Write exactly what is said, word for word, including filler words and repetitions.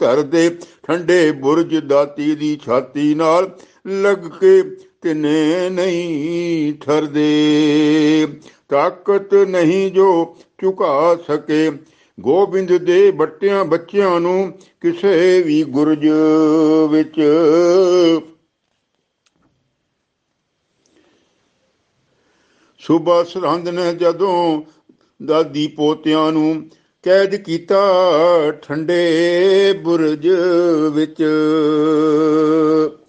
ਧਰਦੇ ਠੰਡੇ ਬੁਰਜ ਦਾਤੀ ਦੀ ਛਾਤੀ ਨਾਲ ਲੱਗ ਕੇ ਤਿਨੇ ਨਹੀਂ ਠਰਦੇ। ਤਾਕਤ ਨਹੀਂ ਜੋ ਝੁਕਾ ਸਕੇ ਗੋਬਿੰਦ ਦੇ ਬੱਟਿਆਂ ਬੱਚਿਆਂ ਨੂੰ ਕਿਸੇ ਵੀ ਗੁਰਜ ਵਿੱਚ। ਸੁਬਾ ਸਰਹੰਦ ਨੇ ਜਦੋਂ ਦਾਦੀ ਪੋਤਿਆਂ ਨੂੰ ਕੈਦ ਕੀਤਾ ਠੰਡੇ ਬੁਰਜ ਵਿੱਚ।